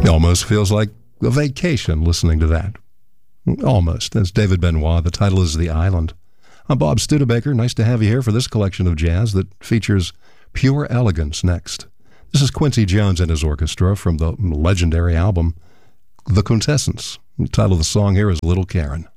Almost feels like a vacation listening to that. Almost. That's David Benoit. The title is The Island. I'm Bob Studebaker. Nice to have you here for this collection of jazz that features Pure Elegance next. This is Quincy Jones and his orchestra from the legendary album The Quintessence. The title of the song here is Little Karen.